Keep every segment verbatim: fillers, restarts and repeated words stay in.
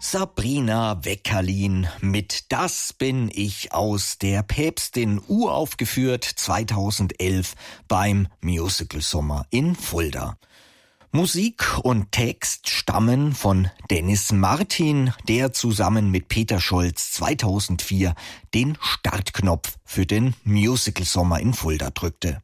Sabrina Weckerlin mit Das bin ich aus der Päpstin, uraufgeführt zweitausendelf beim Musical Sommer in Fulda. Musik und Text stammen von Dennis Martin, der zusammen mit Peter Scholz zweitausendvier den Startknopf für den Musical Sommer in Fulda drückte.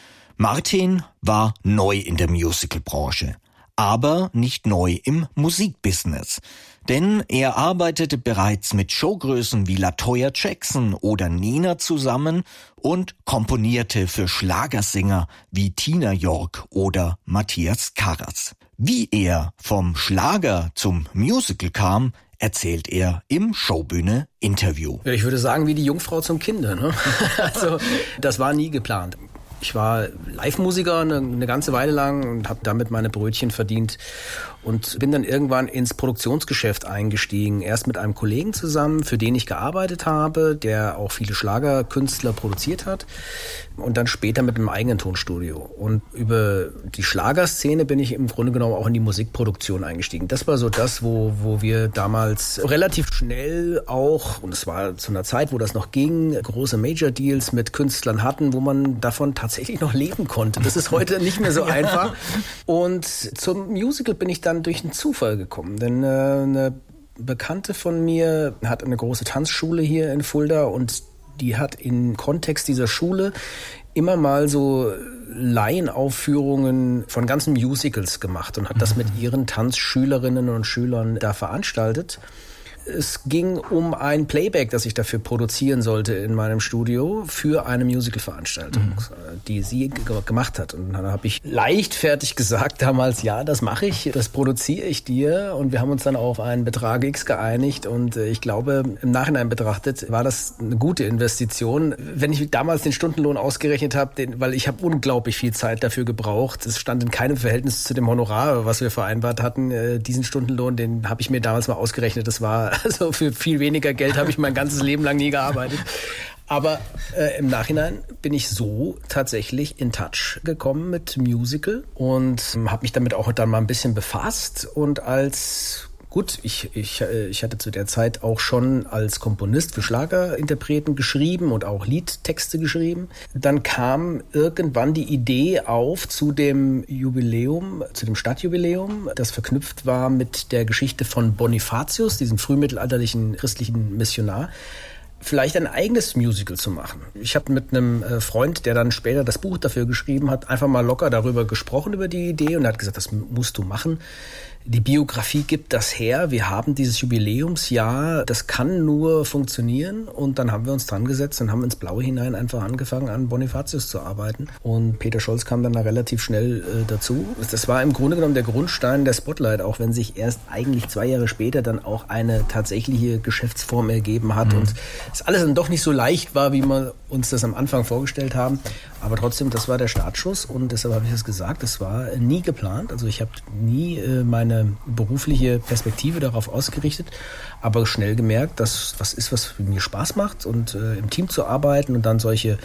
Martin war neu in der Musicalbranche, aber nicht neu im Musikbusiness. Denn er arbeitete bereits mit Showgrößen wie LaToya Jackson oder Nena zusammen und komponierte für Schlagersänger wie Tina York oder Matthias Karas. Wie er vom Schlager zum Musical kam, erzählt er im Showbühne-Interview. Ich würde sagen, wie die Jungfrau zum Kinde, ne? Also, das war nie geplant. Ich war Live-Musiker eine, eine ganze Weile lang und habe damit meine Brötchen verdient und bin dann irgendwann ins Produktionsgeschäft eingestiegen. Erst mit einem Kollegen zusammen, für den ich gearbeitet habe, der auch viele Schlagerkünstler produziert hat, und dann später mit einem eigenen Tonstudio. Und über die Schlagerszene bin ich im Grunde genommen auch in die Musikproduktion eingestiegen. Das war so das, wo, wo wir damals relativ schnell auch, und es war zu einer Zeit, wo das noch ging, große Major-Deals mit Künstlern hatten, wo man davon tatsächlich noch leben konnte. Das ist heute nicht mehr so einfach. Und zum Musical bin ich dann durch einen Zufall gekommen, denn äh, eine Bekannte von mir hat eine große Tanzschule hier in Fulda und die hat im Kontext dieser Schule immer mal so Laienaufführungen von ganzen Musicals gemacht und hat das mit ihren Tanzschülerinnen und Schülern da veranstaltet. Es ging um ein Playback, das ich dafür produzieren sollte in meinem Studio für eine Musical-Veranstaltung, mhm. die sie g- gemacht hat. Und dann habe ich leichtfertig gesagt damals, ja, das mache ich, das produziere ich dir. Und wir haben uns dann auf einen Betrag X geeinigt. Und ich glaube, im Nachhinein betrachtet war das eine gute Investition. Wenn ich damals den Stundenlohn ausgerechnet habe, den, weil ich habe unglaublich viel Zeit dafür gebraucht. Es stand in keinem Verhältnis zu dem Honorar, was wir vereinbart hatten. Diesen Stundenlohn, den habe ich mir damals mal ausgerechnet. Das war Also für viel weniger Geld habe ich mein ganzes Leben lang nie gearbeitet. Aber äh, im Nachhinein bin ich so tatsächlich in Touch gekommen mit Musical und ähm, habe mich damit auch dann mal ein bisschen befasst. Und als, gut, ich, ich, ich hatte zu der Zeit auch schon als Komponist für Schlagerinterpreten geschrieben und auch Liedtexte geschrieben. Dann kam irgendwann die Idee auf zu dem Jubiläum, zu dem Stadtjubiläum, das verknüpft war mit der Geschichte von Bonifatius, diesem frühmittelalterlichen christlichen Missionar, vielleicht ein eigenes Musical zu machen. Ich habe mit einem Freund, der dann später das Buch dafür geschrieben hat, einfach mal locker darüber gesprochen, über die Idee, und er hat gesagt, das musst du machen. Die Biografie gibt das her. Wir haben dieses Jubiläumsjahr, das kann nur funktionieren. Und dann haben wir uns dran gesetzt und haben ins Blaue hinein einfach angefangen, an Bonifatius zu arbeiten. Und Peter Scholz kam dann da relativ schnell äh, dazu. Das war im Grunde genommen der Grundstein der Spotlight, auch wenn sich erst eigentlich zwei Jahre später dann auch eine tatsächliche Geschäftsform ergeben hat. Mhm. Und es alles dann doch nicht so leicht war, wie wir uns das am Anfang vorgestellt haben. Aber trotzdem, das war der Startschuss. Und deshalb habe ich es gesagt, das war nie geplant. Also ich habe nie äh, meine berufliche Perspektive darauf ausgerichtet, aber schnell gemerkt, dass was ist, was mir Spaß macht, und äh, im Team zu arbeiten und dann solche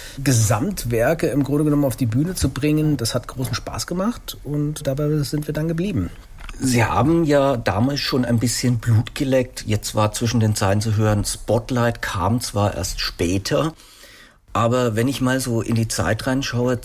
Gesamtwerke im Grunde genommen auf die Bühne zu bringen, das hat großen Spaß gemacht und dabei sind wir dann geblieben. Sie haben ja damals schon ein bisschen Blut geleckt. Jetzt war zwischen den Zeilen zu hören, Spotlight kam zwar erst später, aber wenn ich mal so in die Zeit reinschaue,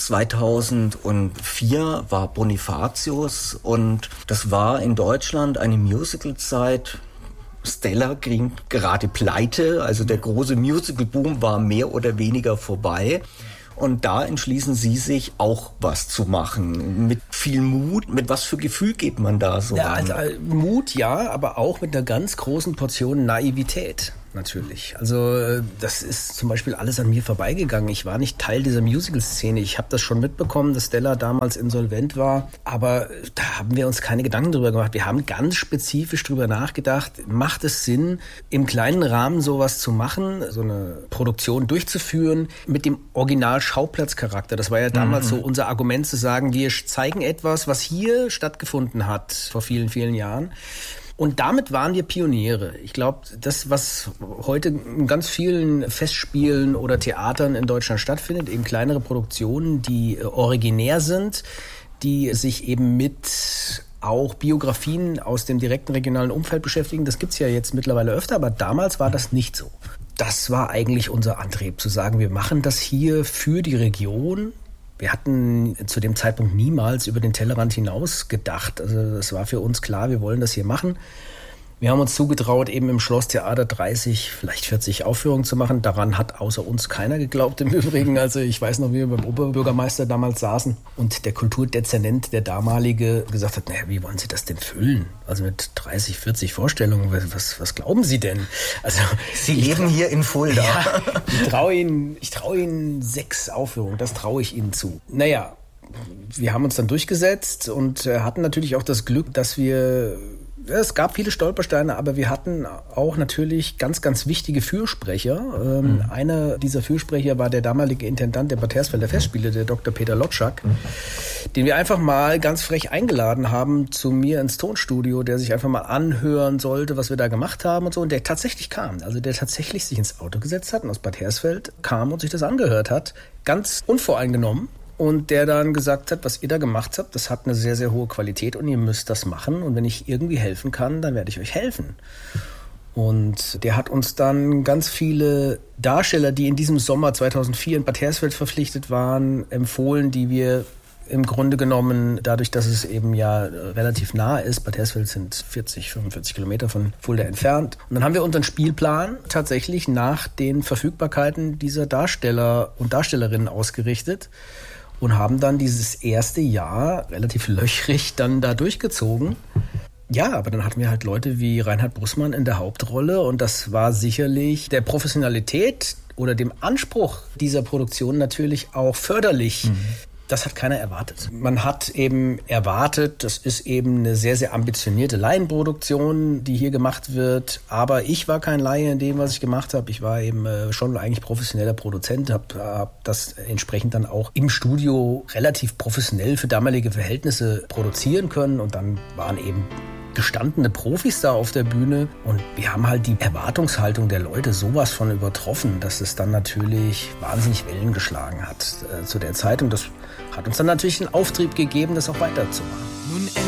zweitausendvier war Bonifatius und das war in Deutschland eine Musicalzeit. Stella ging gerade pleite, also der große Musicalboom war mehr oder weniger vorbei. Und da entschließen Sie sich auch was zu machen. Mit viel Mut, mit was für Gefühl geht man da so ja, ran? Also, Mut ja, aber auch mit einer ganz großen Portion Naivität. Natürlich. Also das ist zum Beispiel alles an mir vorbeigegangen. Ich war nicht Teil dieser Musical-Szene. Ich habe das schon mitbekommen, dass Stella damals insolvent war. Aber da haben wir uns keine Gedanken drüber gemacht. Wir haben ganz spezifisch drüber nachgedacht, macht es Sinn, im kleinen Rahmen sowas zu machen, so eine Produktion durchzuführen mit dem Original-Schauplatzcharakter. Das war ja damals mhm. so unser Argument zu sagen, wir zeigen etwas, was hier stattgefunden hat vor vielen, vielen Jahren. Und damit waren wir Pioniere. Ich glaube, das, was heute in ganz vielen Festspielen oder Theatern in Deutschland stattfindet, eben kleinere Produktionen, die originär sind, die sich eben mit auch Biografien aus dem direkten regionalen Umfeld beschäftigen. Das gibt's ja jetzt mittlerweile öfter, aber damals war das nicht so. Das war eigentlich unser Antrieb, zu sagen, wir machen das hier für die Region. Wir hatten zu dem Zeitpunkt niemals über den Tellerrand hinaus gedacht. Also es war für uns klar, wir wollen das hier machen. Wir haben uns zugetraut, eben im Schlosstheater dreißig, vielleicht vierzig Aufführungen zu machen. Daran hat außer uns keiner geglaubt im Übrigen. Also ich weiß noch, wie wir beim Oberbürgermeister damals saßen und der Kulturdezernent, der damalige, gesagt hat, naja, wie wollen Sie das denn füllen? Also mit dreißig, vierzig Vorstellungen, was, was glauben Sie denn? Also Sie leben hier in Fulda. Ja, ich traue Ihnen, ich traue Ihnen sechs Aufführungen, das traue ich Ihnen zu. Naja, wir haben uns dann durchgesetzt und hatten natürlich auch das Glück, dass wir... Es gab viele Stolpersteine, aber wir hatten auch natürlich ganz, ganz wichtige Fürsprecher. Ähm, mhm. Einer dieser Fürsprecher war der damalige Intendant der Bad Hersfelder Festspiele, der Doktor Peter Lotschak, mhm. den wir einfach mal ganz frech eingeladen haben zu mir ins Tonstudio, der sich einfach mal anhören sollte, was wir da gemacht haben und so. Und der tatsächlich kam, also der tatsächlich sich ins Auto gesetzt hat und aus Bad Hersfeld kam und sich das angehört hat, ganz unvoreingenommen. Und der dann gesagt hat, was ihr da gemacht habt, das hat eine sehr, sehr hohe Qualität und ihr müsst das machen. Und wenn ich irgendwie helfen kann, dann werde ich euch helfen. Und der hat uns dann ganz viele Darsteller, die in diesem Sommer zweitausendvier in Bad Hersfeld verpflichtet waren, empfohlen, die wir im Grunde genommen, dadurch, dass es eben ja relativ nah ist, Bad Hersfeld sind vierzig, fünfundvierzig Kilometer von Fulda entfernt. Und dann haben wir unseren Spielplan tatsächlich nach den Verfügbarkeiten dieser Darsteller und Darstellerinnen ausgerichtet. Und haben dann dieses erste Jahr relativ löchrig dann da durchgezogen. Ja, aber dann hatten wir halt Leute wie Reinhard Bussmann in der Hauptrolle und das war sicherlich der Professionalität oder dem Anspruch dieser Produktion natürlich auch förderlich. Mhm. Das hat keiner erwartet. Man hat eben erwartet, das ist eben eine sehr, sehr ambitionierte Laienproduktion, die hier gemacht wird. Aber ich war kein Laie in dem, was ich gemacht habe. Ich war eben schon eigentlich professioneller Produzent, habe hab das entsprechend dann auch im Studio relativ professionell für damalige Verhältnisse produzieren können. Und dann waren eben gestandene Profis da auf der Bühne und wir haben halt die Erwartungshaltung der Leute sowas von übertroffen, dass es dann natürlich wahnsinnig Wellen geschlagen hat äh, zu der Zeit und das hat uns dann natürlich einen Auftrieb gegeben, das auch weiterzumachen.